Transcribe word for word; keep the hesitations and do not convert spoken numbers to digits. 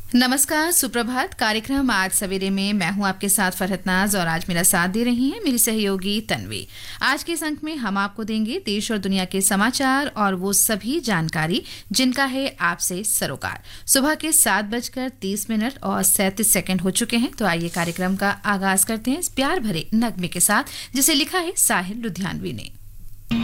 नमस्कार, सुप्रभात। कार्यक्रम आज सवेरे में मैं हूं आपके साथ फरहत नाज और आज मेरा साथ दे रही हैं मेरी सहयोगी तन्वी। आज के इस अंक में हम आपको देंगे देश और दुनिया के समाचार और वो सभी जानकारी जिनका है आपसे सरोकार। सुबह के सात बजकर तीस मिनट और सैंतीस सेकंड हो चुके हैं, तो आइए कार्यक्रम का आगाज करते हैं इस प्यार भरे नगमे के साथ जिसे लिखा है साहिल लुधियानवी ने।